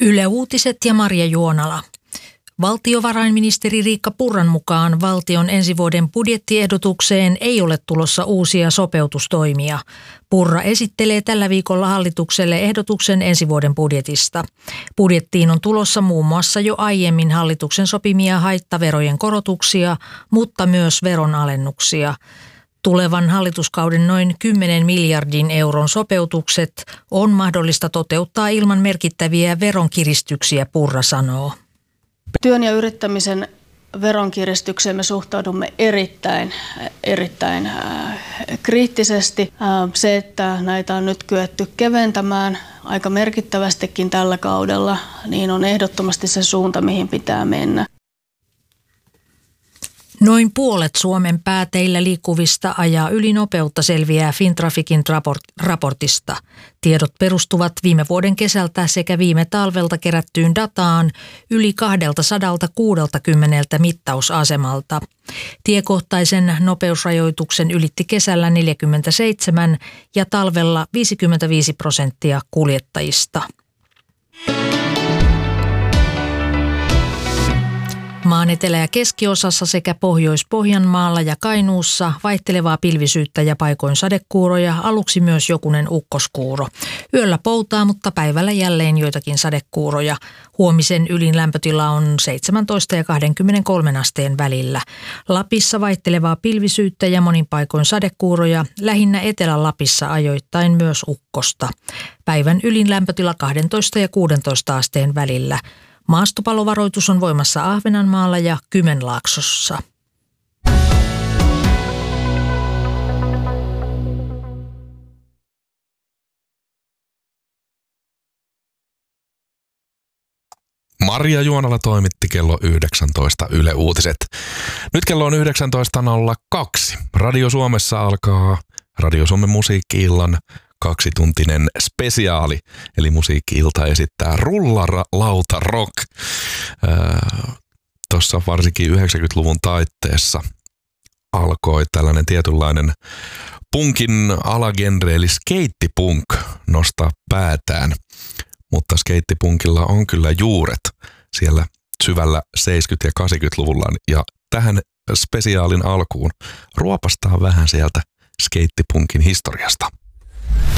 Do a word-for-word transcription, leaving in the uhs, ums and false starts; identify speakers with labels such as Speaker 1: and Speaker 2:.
Speaker 1: Yle Uutiset ja Marja Juonala. Valtiovarainministeri Riikka Purran mukaan valtion ensi vuoden budjettiehdotukseen ei ole tulossa uusia sopeutustoimia. Purra esittelee tällä viikolla hallitukselle ehdotuksen ensi vuoden budjetista. Budjettiin on tulossa muun muassa jo aiemmin hallituksen sopimia haittaverojen korotuksia, mutta myös veronalennuksia. Tulevan hallituskauden noin kymmenen miljardin euron sopeutukset on mahdollista toteuttaa ilman merkittäviä veronkiristyksiä, Purra sanoo.
Speaker 2: Työn ja yrittämisen veronkiristykseen me suhtaudumme erittäin, erittäin äh, kriittisesti. Äh, se, että näitä on nyt kyetty keventämään aika merkittävästikin tällä kaudella, niin on ehdottomasti se suunta, mihin pitää mennä.
Speaker 1: Noin puolet Suomen pääteillä liikkuvista ajaa ylinopeutta, selviää Fintraficin raportista. Tiedot perustuvat viime vuoden kesältä sekä viime talvelta kerättyyn dataan yli kaksisataakuusikymmentä mittausasemalta. Tiekohtaisen nopeusrajoituksen ylitti kesällä neljäkymmentäseitsemän ja talvella viisikymmentäviisi prosenttia kuljettajista. Maan etelä- ja keskiosassa sekä Pohjois-Pohjanmaalla ja Kainuussa vaihtelevaa pilvisyyttä ja paikoin sadekuuroja, aluksi myös jokunen ukkoskuuro. Yöllä poutaa, mutta päivällä jälleen joitakin sadekuuroja. Huomisen ylin lämpötila on seitsemäntoista ja kaksikymmentäkolme asteen välillä. Lapissa vaihtelevaa pilvisyyttä ja monin paikoin sadekuuroja, lähinnä Etelä-Lapissa ajoittain myös ukkosta. Päivän ylin lämpötila kaksitoista ja kuusitoista asteen välillä. Maastopalovaroitus on voimassa Ahvenanmaalla ja Kymenlaaksossa.
Speaker 3: Marja Juonala toimitti kello yhdeksäntoista Yle Uutiset. Nyt kello on yhdeksäntoista nolla kaksi. Radio Suomessa alkaa Radio Suomen musiikki-illan kaksituntinen spesiaali, eli musiikki-ilta esittää Rullarauta Rock. Tuossa varsinkin yhdeksänkymmentäluvun taitteessa alkoi tällainen tietynlainen punkin alagenre, eli skeittipunk nostaa päätään. Mutta skeittipunkilla on kyllä juuret siellä syvällä seitsemänkymmentä- ja kahdeksankymmentäluvulla. Ja tähän spesiaalin alkuun ruopastaa vähän sieltä skeittipunkin historiasta.